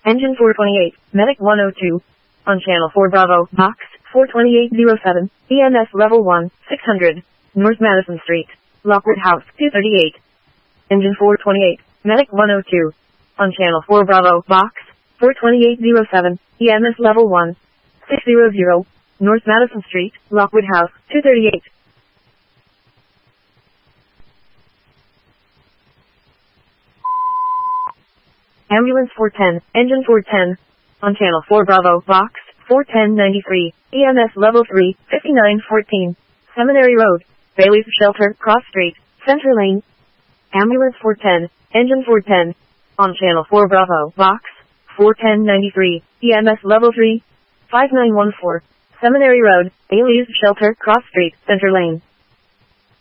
Engine 428, Medic 102. On Channel 4 Bravo, Box 42807, EMS Level 1, 600. North Madison Street, Lockwood House 238. Engine 428, Medic 102. On Channel 4 Bravo, Box 42807, EMS Level 1, 600. North Madison Street, Lockwood House 238. Ambulance 410, Engine 410. On Channel 4 Bravo, Box 41093, EMS Level 3, 5914. Seminary Road, Bailey's Shelter, Cross Street, Center Lane. Ambulance 410, Engine 410. On Channel 4 Bravo, Box 41093, EMS Level 3, 5914. Seminary Road, Bailey's Shelter, Cross Street, Center Lane.